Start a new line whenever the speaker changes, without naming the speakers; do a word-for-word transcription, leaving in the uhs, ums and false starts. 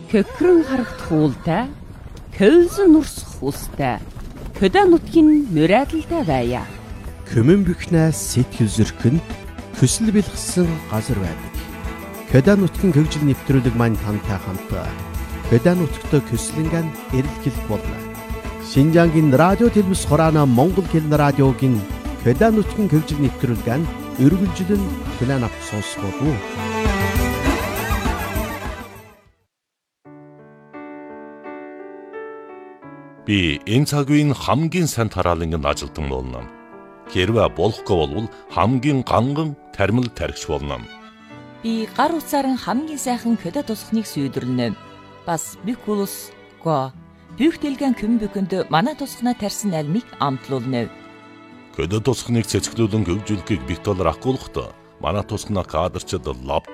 Көкрөн харагдах уултай, көлзөн урсах устай, хөдөө нутгийн мөрөөдөлтэй байя.
Көмөн бихнээс сэтгэл зөркөн, хүсэл бэлгсэн газар байдаг. Хөдөө нутгийн хөгжил нэвтрүүлэг маань тантай хамт хөдөө нутгт көслөнгөн эрэлхийлэх болно. Шинжангийн радио телевиз хураана Монгол хэлний радиогийн хөдөө нутгийн хөгжил нэвтрүүлгэн өргөлжлөн план авч сонсгоо.
Би энэ цаг үеийн хамгийн сайн тараалангийн ажилтан болно. Хэрвээ болохгүй бол хамгийн ганган тармил тархич болно.
Би гар утсаар хамгийн сайхан хөдөө тусахныг сүйдрлэнэ. Бас бүх улс го бүх дэлгэн көмбөкөнд манай тусахнаа тарьсан альмыг амтлуулна.
Хөдөө тусахныг цэцгэлүүлэн хөгжүүлэхийг бит толор ахгүйхтаа манай тусахнаа кадрчид лав